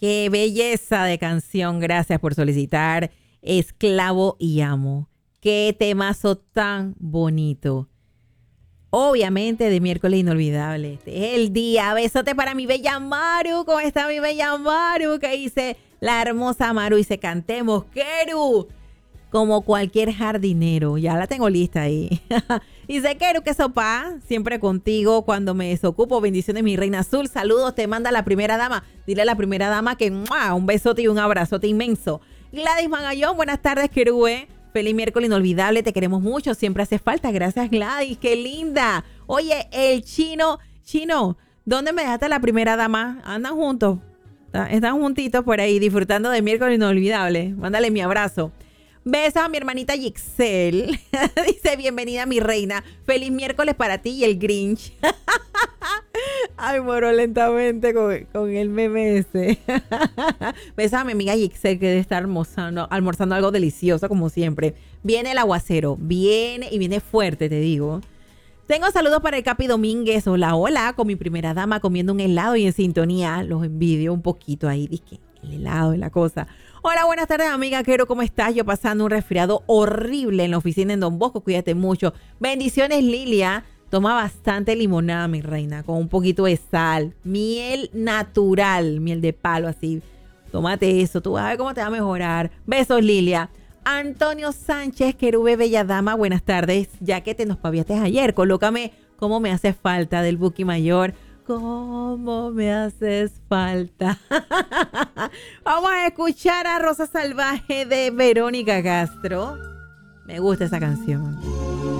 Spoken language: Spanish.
Qué belleza de canción. Gracias por solicitar Esclavo y Amo. Qué temazo tan bonito. Obviamente de miércoles inolvidable. Este es el día. Besote para mi bella Maru. ¿Cómo está mi bella Maru? Que dice la hermosa Maru. Dice cantemos, Keru. Como cualquier jardinero. Ya la tengo lista ahí. Dice, Keru, que sopa. Siempre contigo cuando me desocupo. Bendiciones, mi reina azul. Saludos, te manda la primera dama. Dile a la primera dama que ¡mua! Un besote y un abrazote inmenso. Gladys Magallón, buenas tardes, Keru. Feliz miércoles inolvidable. Te queremos mucho. Siempre hace falta. Gracias, Gladys. Qué linda. Oye, el Chino, ¿dónde me dejaste la primera dama? Andan juntos. Están juntitos por ahí disfrutando de miércoles inolvidable. Mándale mi abrazo. Besos a mi hermanita Yixel. Dice, bienvenida mi reina. Feliz miércoles para ti y el Grinch. Ay, moro lentamente con el meme ese. Besos a mi amiga Yixel que debe estar almorzando algo delicioso como siempre. Viene el aguacero. Viene y viene fuerte, te digo. Tengo saludos para el Capi Domínguez. Hola, hola. Con mi primera dama comiendo un helado y en sintonía. Los envidio un poquito ahí. Dice el helado es la cosa. Hola, buenas tardes, amiga Quero, ¿cómo estás? Yo pasando un resfriado horrible en la oficina en Don Bosco, cuídate mucho. Bendiciones, Lilia. Toma bastante limonada, mi reina, con un poquito de sal. Miel natural, miel de palo, así. Tómate eso, tú vas a ver cómo te va a mejorar. Besos, Lilia. Antonio Sánchez, Querube Bella Dama, buenas tardes. Ya que te nos paviaste ayer, colócame cómo me hace falta del Buki Mayor. ¿Cómo me haces falta? Vamos a escuchar a Rosa Salvaje de Verónica Castro. Me gusta esa canción.